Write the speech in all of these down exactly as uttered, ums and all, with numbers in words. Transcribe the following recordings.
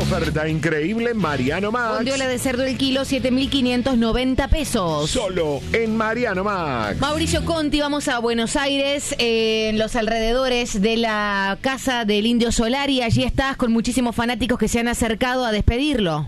Oferta increíble Mariano Max. Bondiola de cerdo el kilo, siete mil quinientos noventa pesos. Solo en Mariano Max. Mauricio Conti, vamos a Buenos Aires, eh, en los alrededores de la casa del Indio Solari. Allí estás con muchísimos fanáticos que se han acercado a despedirlo.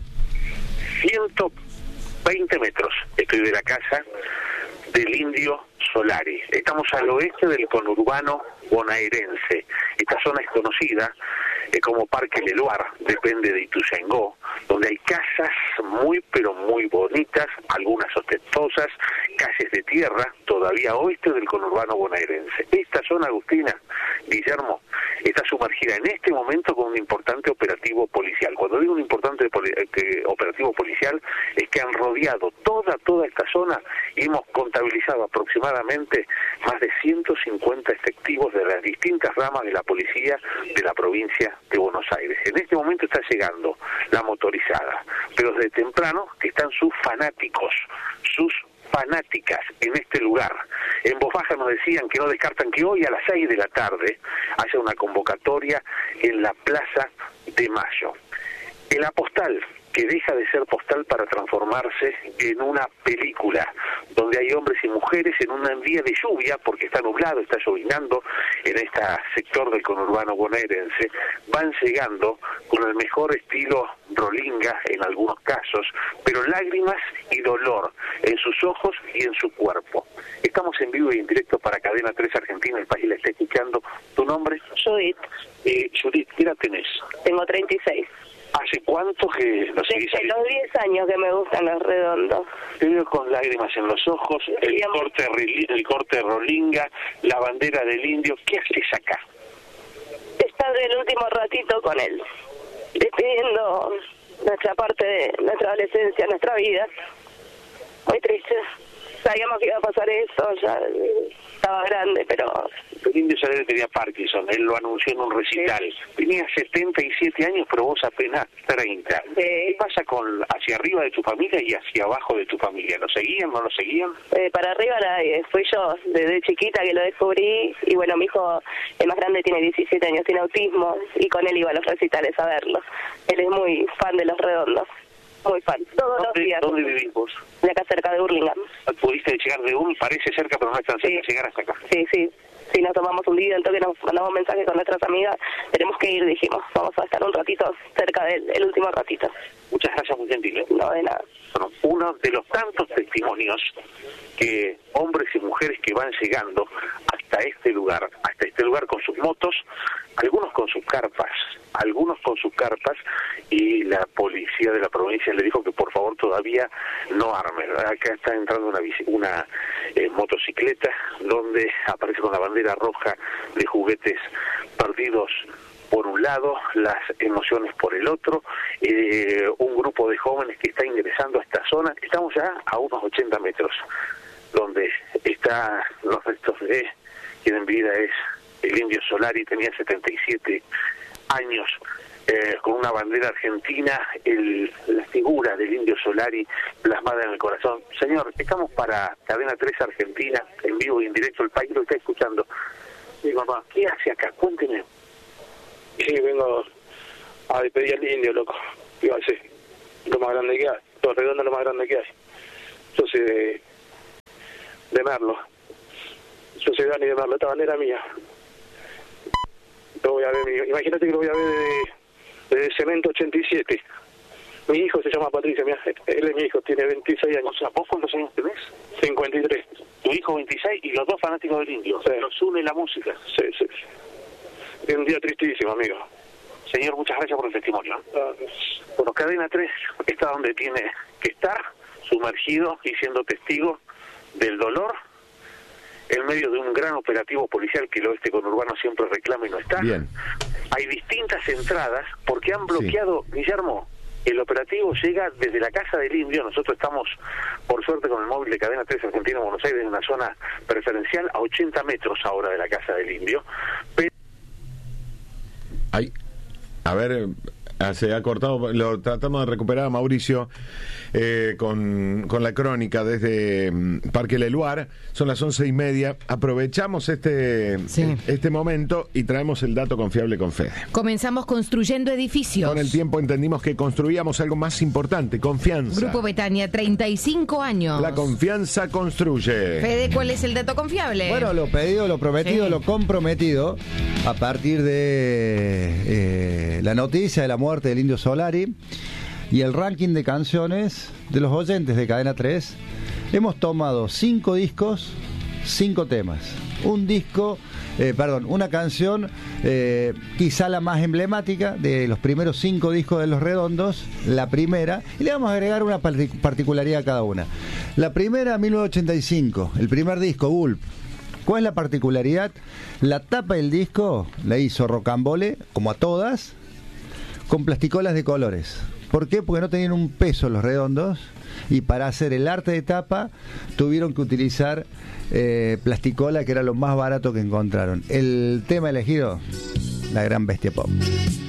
ciento veinte metros estoy de la casa del Indio Solari. Estamos al oeste del conurbano bonaerense. Esta zona es conocida eh, como Parque Leluar, depende de Ituzaingó, donde hay casas muy pero muy bonitas, algunas ostentosas, calles de tierra, todavía oeste del conurbano bonaerense. Esta zona, Agustina, Guillermo, está sumergida en este momento con un importante operativo policial. Cuando digo un importante poli eh, operativo policial, es que han rodeado toda, toda esta zona y hemos contabilizado aproximadamente más de ciento cincuenta efectivos de las distintas ramas de la policía de la provincia de Buenos Aires. En este momento está llegando la motorizada, pero desde temprano que están sus fanáticos, sus fanáticas en este lugar. En voz baja nos decían que no descartan que hoy a las seis de la tarde haya una convocatoria en la Plaza de Mayo. El apostal, que deja de ser postal para transformarse en una película, donde hay hombres y mujeres en un día de lluvia, porque está nublado, está llovinando en este sector del conurbano bonaerense, van llegando con el mejor estilo rolinga en algunos casos, pero lágrimas y dolor en sus ojos y en su cuerpo. Estamos en vivo y en directo para Cadena tres Argentina, el país la está escuchando. ¿Tu nombre? Judith. Eh, Judith, ¿qué edad tenés? Tengo treinta y seis. ¿Hace cuánto que lo seguís? Desde los diez años que me gustan los redondos. Te veo con lágrimas en los ojos, el corte, el corte rolinga, la bandera del indio. ¿Qué haces acá? Estar el último ratito con él, despidiendo nuestra parte de nuestra adolescencia, nuestra vida. Muy triste. Sabíamos que iba a pasar eso, ya estaba grande, pero... El Indio Solari tenía Parkinson, él lo anunció en un recital. Sí. Tenía setenta y siete años, pero vos apenas treinta. Sí. ¿Qué pasa con hacia arriba de tu familia y hacia abajo de tu familia? ¿Lo seguían, no lo seguían? Eh, para arriba nadie, fui yo desde chiquita que lo descubrí, y bueno, mi hijo, el más grande, tiene diecisiete años, tiene autismo, y con él iba a los recitales a verlo. Él es muy fan de Los Redondos. Muy fan, todos los días. ¿Dónde vivís vos? De acá cerca de Hurlingham. ¿Pudiste llegar de un, parece cerca, pero no es tan cerca, sí. Llegar hasta acá? Sí, sí. Sí, nos tomamos un día, entonces nos mandamos mensajes con nuestras amigas. Tenemos que ir, dijimos. Vamos a estar un ratito cerca del el último ratito. Muchas gracias, muy gentil. ¿eh? No, de nada. Bueno, uno de los tantos testimonios que hombres y mujeres que van llegando hasta este lugar, hasta este lugar con sus motos, algunos con sus carpas, algunos con sus carpas, y la policía de la provincia le dijo que por favor todavía no armen. Acá está entrando una, bici, una eh, motocicleta donde aparece con la bandera roja de Juguetes Perdidos por un lado, las emociones por el otro, eh, un grupo de jóvenes que está ingresando a esta zona. Estamos ya a unos ochenta metros, donde están los restos de quien en vida es el Indio Solari. Tenía setenta y siete años, eh, con una bandera argentina, el, la figura del Indio Solari plasmada en el corazón. Señor, estamos para Cadena tres Argentina, en vivo y en directo, el país lo está escuchando. Mi mamá, ¿qué hace acá? Cuénteme. Sí, vengo a despedir al indio, loco. Iba a ser lo más grande que hay. Todo Redondo es lo más grande que hay. Yo soy de, de Merlo. Yo soy Dani de Merlo. Esta bandera mía. Lo voy a ver, imagínate que lo voy a ver desde, desde Cemento ochenta y siete. Mi hijo se llama Patricia, mira, él es mi hijo, tiene veintiséis años. O sea, ¿vos cuántos años tenés? cincuenta y tres. Tu hijo veintiséis y los dos fanáticos del indio. Sí. Los une la música. Sí, sí. Es un día tristísimo, amigo. Señor, muchas gracias por el testimonio. Ah, bueno, Cadena tres está donde tiene que estar, sumergido y siendo testigo del dolor, en medio de un gran operativo policial que el oeste conurbano siempre reclama y no está. Bien. Hay distintas entradas porque han bloqueado, sí. Guillermo, el operativo llega desde la Casa del Indio. Nosotros estamos, por suerte, con el móvil de Cadena tres Argentina en Buenos Aires, en una zona preferencial a ochenta metros ahora de la Casa del Indio. Pero Ay, a ver, Ah, se ha cortado, lo tratamos de recuperar a Mauricio eh, con, con la crónica desde mm, Parque Leluar. Son las once y media. Aprovechamos este, Sí. este momento y traemos el dato confiable con Fede. Comenzamos construyendo edificios. Con el tiempo entendimos que construíamos algo más importante, confianza. Grupo Betania, treinta y cinco años. La confianza construye. Fede, ¿cuál es el dato confiable? Bueno, lo pedido, lo prometido, Sí. lo comprometido, a partir de eh, la noticia de la muerte del Indio Solari y el ranking de canciones de los oyentes de Cadena tres, hemos tomado cinco discos, cinco temas. Un disco, eh, perdón, una canción eh, quizá la más emblemática de los primeros cinco discos de Los Redondos, la primera, y le vamos a agregar una partic- particularidad a cada una. La primera, mil novecientos ochenta y cinco, el primer disco, Gulp. ¿Cuál es la particularidad? La tapa del disco la hizo Rocambole, como a todas, con plasticolas de colores. ¿Por qué? Porque no tenían un peso Los Redondos y para hacer el arte de tapa tuvieron que utilizar eh, plasticola, que era lo más barato que encontraron. El tema elegido, La Gran Bestia Pop.